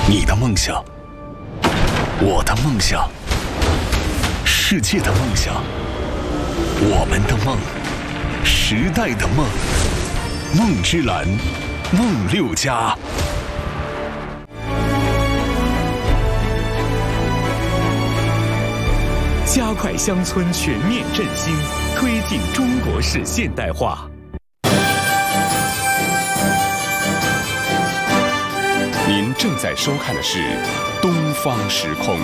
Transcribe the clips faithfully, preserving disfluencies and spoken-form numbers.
你的梦想，我的梦想，世界的梦想，我们的梦，时代的梦，梦之蓝，梦六家。 加快乡村全面振兴，推进中国式现代化。您正在收看的是《东方时空》。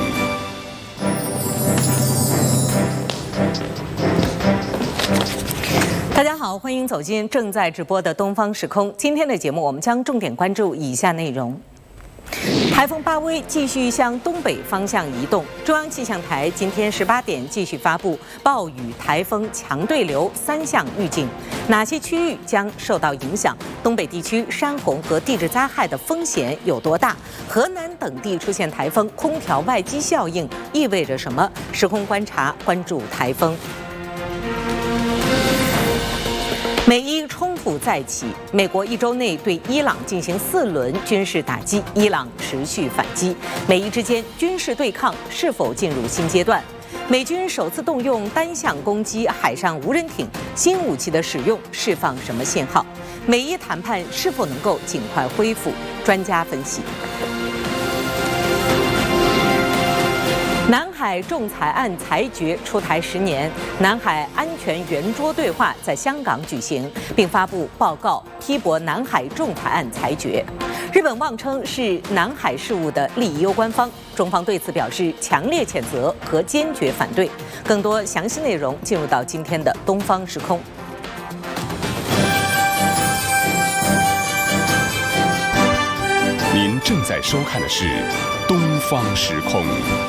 大家好，欢迎走进正在直播的《东方时空》。今天的节目，我们将重点关注以下内容。台风巴威继续向东北方向移动，中央气象台今天十八点继续发布暴雨、台风、强对流三项预警，哪些区域将受到影响？东北地区山洪和地质灾害的风险有多大？河南等地出现台风，空调外机效应意味着什么？时空观察关注台风。美伊冲突再起，美国一周内对伊朗进行四轮军事打击，伊朗持续反击，美伊之间军事对抗是否进入新阶段？美军首次动用单向攻击海上无人艇，新武器的使用释放什么信号？美伊谈判是否能够尽快恢复？专家分析。南海仲裁案裁决出台十年，南海安全圆桌对话在香港举行，并发布报告批驳南海仲裁案裁决。日本妄称是南海事务的利益攸关方，中方对此表示强烈谴责和坚决反对。更多详细内容进入到今天的东方时空。 您正在收看的是东方时空。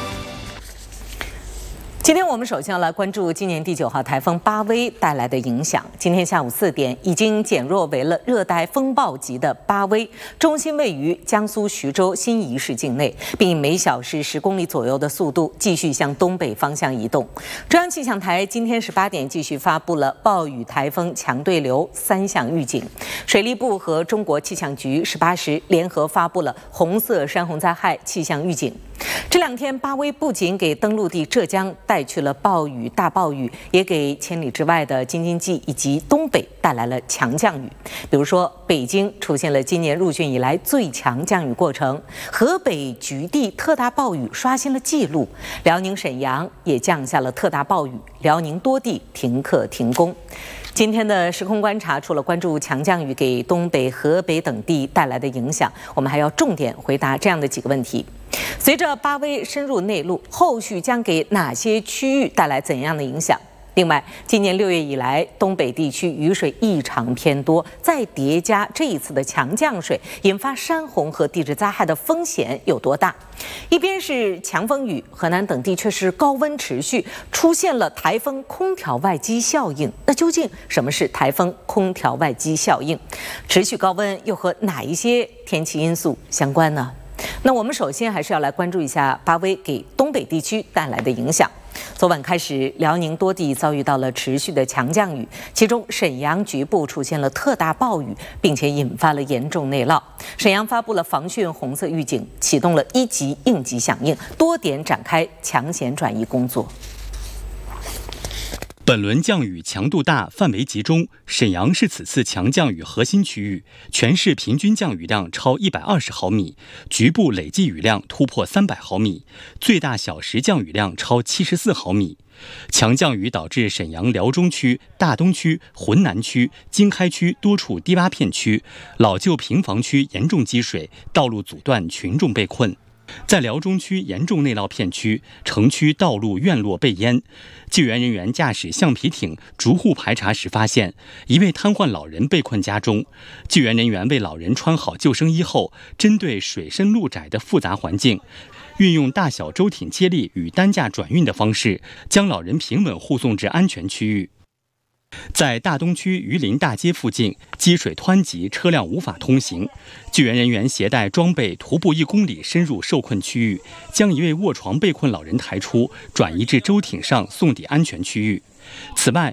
今天我们首先要来关注今年第九号台风巴威带来的影响。今天下午四点，已经减弱为了热带风暴级的巴威，中心位于江苏徐州新沂市境内，并以每小时十公里左右的速度继续向东北方向移动。中央气象台今天十八点继续发布了暴雨、台风、强对流三项预警。水利部和中国气象局十八时联合发布了红色山洪灾害气象预警。这两天，巴威不仅给登陆地浙江带去了暴雨、大暴雨，也给千里之外的京津冀以及东北带来了强降雨。比如说，北京出现了今年入汛以来最强降雨过程，河北局地特大暴雨刷新了纪录，辽宁沈阳也降下了特大暴雨，辽宁多地停课停工。今天的时空观察，除了关注强降雨给东北、河北等地带来的影响，我们还要重点回答这样的几个问题：随着巴威深入内陆，后续将给哪些区域带来怎样的影响？另外，今年六月以来，东北地区雨水异常偏多，再叠加这一次的强降水，引发山洪和地质灾害的风险有多大？一边是强风雨，河南等地却是高温持续，出现了台风空调外机效应。那究竟什么是台风空调外机效应？持续高温又和哪一些天气因素相关呢？那我们首先还是要来关注一下巴威给东北地区带来的影响。昨晚开始，辽宁多地遭遇到了持续的强降雨，其中沈阳局部出现了特大暴雨，并且引发了严重内涝。沈阳发布了防汛红色预警，启动了一级应急响应，多点展开抢险转移工作。 本轮降雨强度大，范围集中，沈阳是此次强降雨核心区域，全市平均降雨量超一百二十毫米，局部累计雨量突破三百毫米，最大小时降雨量超七十四毫米。强降雨导致沈阳辽中区、大东区、浑南区、经开区多处低洼片区、老旧平房区严重积水，道路阻断，群众被困。在辽中区严重内涝片区，城区道路院落被淹，救援人员驾驶橡皮艇逐户排查时发现，一位瘫痪老人被困家中。救援人员为老人穿好救生衣后，针对水深路窄的复杂环境，运用大小舟艇接力与担架转运的方式，将老人平稳护送至安全区域。在大东区榆林大街附近，积水湍急，车辆无法通行。救援人员携带装备，徒步一公里深入受困区域，将一位卧床被困老人抬出，转移至舟艇上送抵安全区域。此外，